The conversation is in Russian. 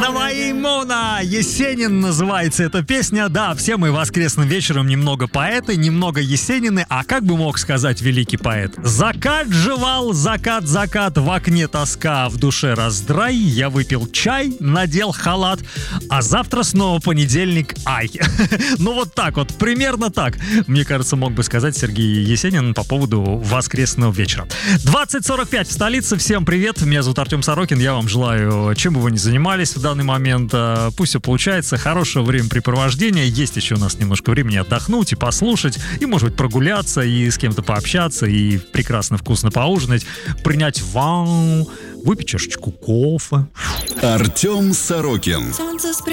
Давай, Мона! Есенин называется эта песня. Да, все мы воскресным вечером немного поэты, немного Есенины. А как бы мог сказать великий поэт? Закат жевал, закат, в окне тоска, в душе раздрай. Я выпил чай, надел халат, а завтра снова понедельник, ай. Ну вот так вот, примерно так, мне кажется, мог бы сказать Сергей Есенин по поводу воскресного вечера. 20:45 в столице. Всем привет, меня зовут Артем Сорокин. Я вам желаю, чем бы вы ни занимались в данный момент, пусть все получается, хорошего времяпрепровождения. Есть еще у нас немножко времени отдохнуть и послушать, и, может быть, прогуляться, и с кем-то пообщаться, и прекрасно вкусно поужинать, принять ванну, выпить чашечку кофе. Артем Сорокин.